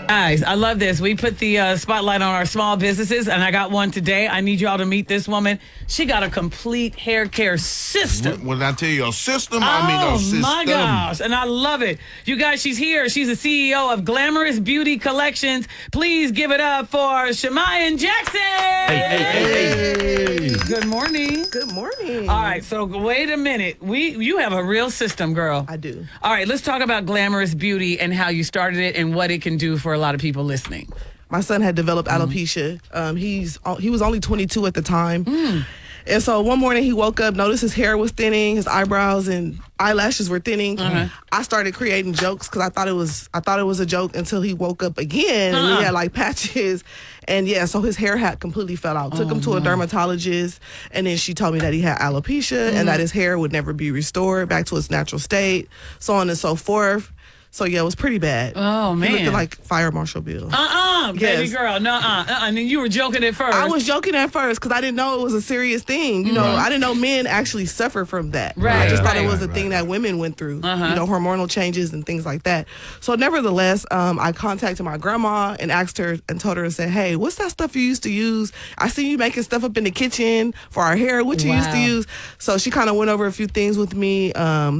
Guys, I love this. We put the spotlight on our small businesses, and I got one today. I need y'all to meet this woman. She got a complete hair care system. When I tell you a system, I mean a system. Oh, my gosh. And I love it. You guys, she's here. She's the CEO of Glamorous Beauty Collections. Please give it up for Shemayan Jackson. Hey. Good morning. Good morning. All right, so wait a minute. You have a real system, girl. I do. All right, let's talk about Glamorous Beauty and how you started it and what it can do for a lot of people listening. My son had developed alopecia. He was only 22 at the time. And so one morning he woke up, noticed his hair was thinning, his eyebrows and eyelashes were thinning. I started creating jokes because I thought it was a joke until he woke up again and he had like patches. And yeah, so his hair had completely fell out. Took him to a dermatologist, and then she told me that he had alopecia and that his hair would never be restored back to its natural state, so on and so forth. So yeah, it was pretty bad. Oh man, he looked like Fire Marshal Bill. Baby girl, I mean, you were joking at first. I was joking at first because I didn't know it was a serious thing. You know, I didn't know men actually suffer from that. Right. I just thought it was a thing that women went through. You know, hormonal changes and things like that. So nevertheless, I contacted my grandma and asked her and told her and said, "Hey, what's that stuff you used to use? I see you making stuff up in the kitchen for our hair. What you used to use?" So she kind of went over a few things with me.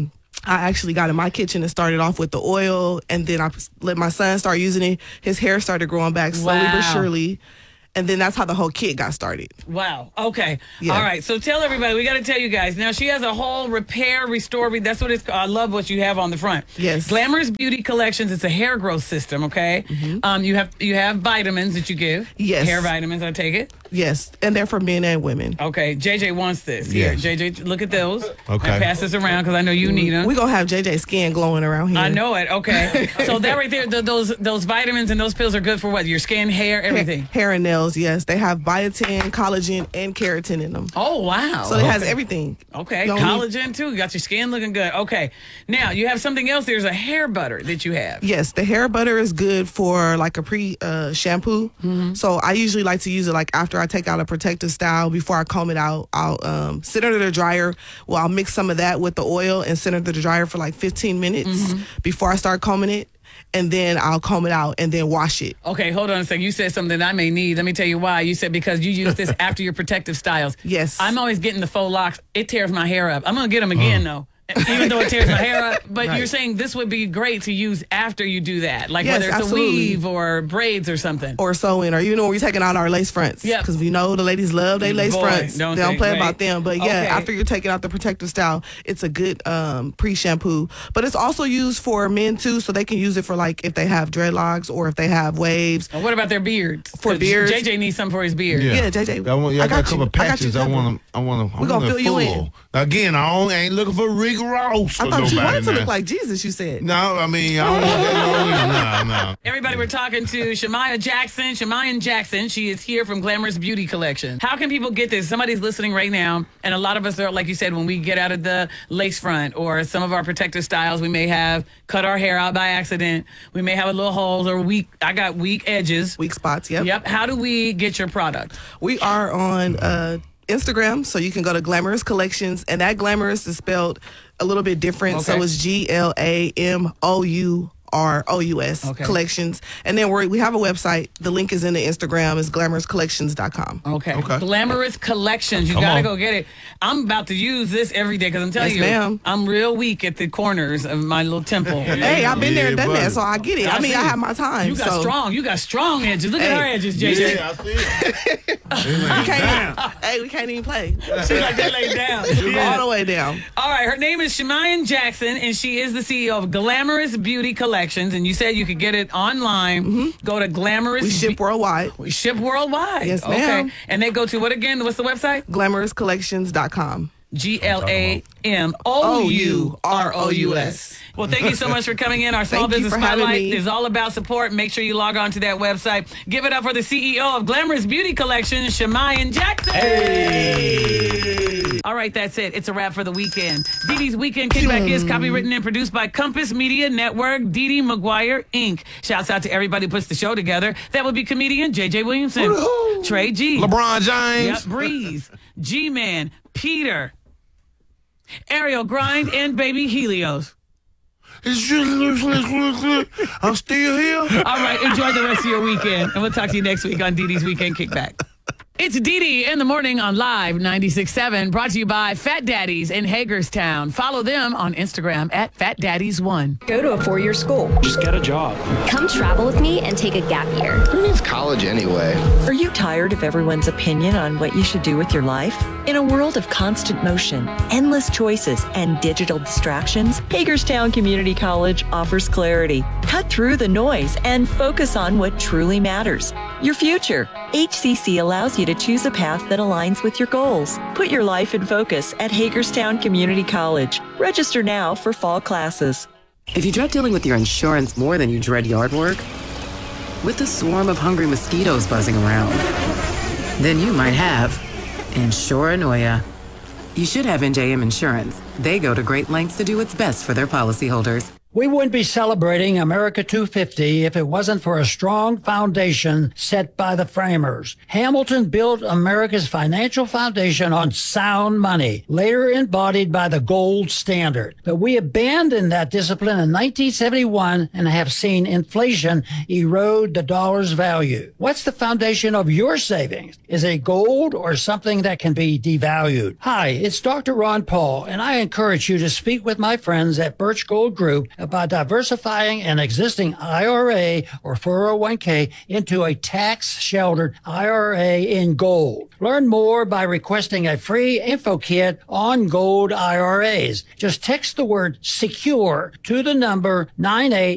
I actually got in my kitchen and started off with the oil, and then I let my son start using it. His hair started growing back slowly but surely. And then that's how the whole kit got started. Wow. Okay. Yeah. All right. So tell everybody, we got to tell you guys. Now, she has a whole repair, restore. That's what it's called. I love what you have on the front. Yes. Glamorous Beauty Collections. It's a hair growth system, okay? You have vitamins that you give. Yes. Hair vitamins, I take it. Yes. And they're for men and women. Okay. JJ wants this. Here, Yes. JJ, look at those. Okay. I pass this around because I know you need them. We're going to have JJ's skin glowing around here. I know it. Okay. So that right there, those vitamins and those pills are good for what? Your skin, hair, everything? Hair and nails, yes. They have biotin, collagen, and keratin in them. Oh, wow. So it has everything. Okay, You don't collagen too. You got your skin looking good. Okay, now you have something else. There's a hair butter that you have. Yes, the hair butter is good for like a pre-shampoo. So I usually like to use it like after I take out a protective style. Before I comb it out, I'll sit under the dryer. Well, I'll mix some of that with the oil and sit under the dryer for like 15 minutes before I start combing it. And then I'll comb it out and then wash it. Okay, hold on a second. You said something that I may need. Let me tell you why. You said because you use this after your protective styles. Yes. I'm always getting the faux locks. It tears my hair up. I'm going to get them again, though. Even though it tears my hair up. But you're saying this would be great to use after you do that. Like Yes, whether it's absolutely. a weave or braids or something. Or sewing, or when we're taking out our lace fronts. Yep. Because we know the ladies love their lace Boy, fronts. don't They don't they? play Right. about them. But yeah, Okay. after you're taking out the protective style, it's a good pre-shampoo. But it's also used for men too, so they can use it for like if they have dreadlocks or if they have waves. What about their beards? For 'Cause beards? JJ needs some for his beard. Yeah, JJ. I got a couple of patches. I want We're to gonna fill you in. Again, ain't looking for Rick Ross. I thought you wanted to now. look like Jesus, you said. No, I mean, I don't want that. No. Everybody, we're talking to Shemayan Jackson. She is here from Glamorous Beauty Collection. How can people get this? Somebody's listening right now, and a lot of us are, like you said, when we get out of the lace front or some of our protective styles, we may have cut our hair out by accident. We may have a little holes or I got weak edges. Weak spots, yep. Yep. How do we get your product? We are on Instagram, so you can go to Glamorous Collections, and that Glamorous is spelled a little bit different, so it's GLAMOUROUS Collections. And then we have a website. The link is in the Instagram. It's glamourous.collections.com. Okay. Glamorous Collections. You got to go get it. I'm about to use this every day because I'm telling Yes, you, ma'am. I'm real weak at the corners of my little temple. Hey, I've been there and done buddy. that, so I get it. I mean, I have my time. You got strong. You got strong edges. Look at her edges, JJ. I see it. We can't even play. She's like, they lay down. All the way down. All right, her name is Shemayan Jackson, and she is the CEO of Glamorous Beauty Collections. And you said you could get it online. Go to Glamorous. We ship worldwide. We ship worldwide. Yes, ma'am. Okay. And they go to what again? What's the website? Glamourous.collections.com. GLAMOUROUS. Well, thank you so much for coming in. Our Small Thank you Business for having Spotlight me. is all about support. Make sure you log on to that website. Give it up for the CEO of Glamorous Beauty Collection, Shemayan Jackson. All right, that's it. It's a wrap for the weekend. Dee Dee's Weekend Kickback is copywritten and produced by Compass Media Network, Dee Dee McGuire, Inc. Shouts out to everybody who puts the show together. That would be comedian JJ Williamson, Trey G, LeBron James. Yep, Breeze, G-Man, Peter, Ariel Grind, and Baby Helios. I'm still here. All right, enjoy the rest of your weekend, and we'll talk to you next week on Dee Dee's Weekend Kickback. It's Dee Dee in the morning on Live 96.7, brought to you by Fat Daddies in Hagerstown. Follow them on Instagram at FatDaddies1. Go to a 4-year school. Just get a job. Come travel with me and take a gap year. Who needs college anyway? Are you tired of everyone's opinion on what you should do with your life? In a world of constant motion, endless choices, and digital distractions, Hagerstown Community College offers clarity. Cut through the noise and focus on what truly matters. Your future. HCC allows you to choose a path that aligns with your goals. Put your life in focus at Hagerstown Community College. Register now for fall classes. If you dread dealing with your insurance more than you dread yard work, with a swarm of hungry mosquitoes buzzing around, then you might have Insuranoia. You should have NJM Insurance. They go to great lengths to do what's best for their policyholders. We wouldn't be celebrating America 250 if it wasn't for a strong foundation set by the framers. Hamilton built America's financial foundation on sound money, later embodied by the gold standard. But we abandoned that discipline in 1971 and have seen inflation erode the dollar's value. What's the foundation of your savings? Is it gold or something that can be devalued? Hi, it's Dr. Ron Paul, and I encourage you to speak with my friends at Birch Gold Group about diversifying an existing IRA or 401k into a tax-sheltered IRA in gold. Learn more by requesting a free info kit on gold IRAs. Just text the word SECURE to the number 98